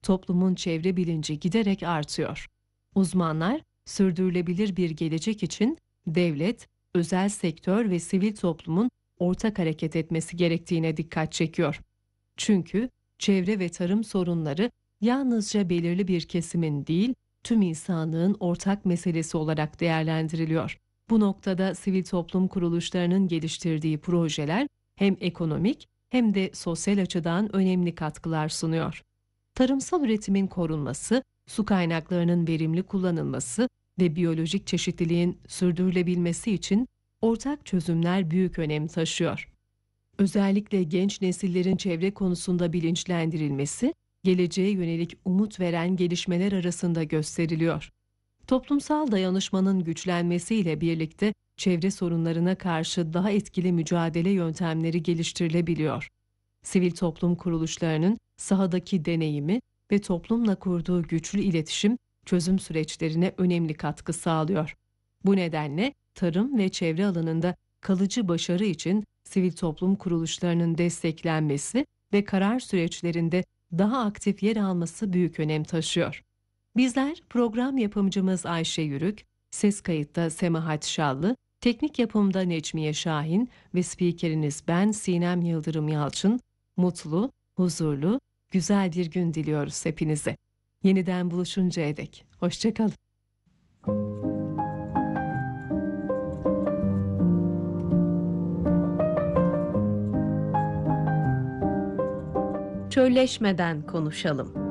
toplumun çevre bilinci giderek artıyor. Uzmanlar, sürdürülebilir bir gelecek için devlet, özel sektör ve sivil toplumun ortak hareket etmesi gerektiğine dikkat çekiyor. Çünkü çevre ve tarım sorunları yalnızca belirli bir kesimin değil, tüm insanlığın ortak meselesi olarak değerlendiriliyor. Bu noktada sivil toplum kuruluşlarının geliştirdiği projeler hem ekonomik hem de sosyal açıdan önemli katkılar sunuyor. Tarımsal üretimin korunması, su kaynaklarının verimli kullanılması ve biyolojik çeşitliliğin sürdürülebilmesi için ortak çözümler büyük önem taşıyor. Özellikle genç nesillerin çevre konusunda bilinçlendirilmesi, geleceğe yönelik umut veren gelişmeler arasında gösteriliyor. Toplumsal dayanışmanın güçlenmesiyle birlikte çevre sorunlarına karşı daha etkili mücadele yöntemleri geliştirilebiliyor. Sivil toplum kuruluşlarının sahadaki deneyimi ve toplumla kurduğu güçlü iletişim çözüm süreçlerine önemli katkı sağlıyor. Bu nedenle tarım ve çevre alanında kalıcı başarı için sivil toplum kuruluşlarının desteklenmesi ve karar süreçlerinde daha aktif yer alması büyük önem taşıyor. Bizler program yapımcımız Ayşe Yürük, ses kayıtta Semahat Şallı, teknik yapımda Necmiye Şahin ve spikeriniz ben Sinem Yıldırım Yalçın, mutlu, huzurlu, güzel bir gün diliyoruz hepinize. Yeniden buluşuncaya dek. Hoşça kalın. Çölleşmeden konuşalım.